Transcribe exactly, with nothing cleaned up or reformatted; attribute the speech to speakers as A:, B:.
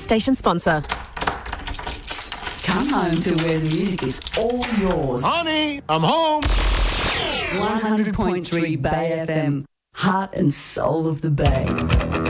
A: Station sponsor.
B: Come home to where the music is all yours.
C: Honey, I'm home.
B: one hundred point three Bay F M, heart and soul of the Bay.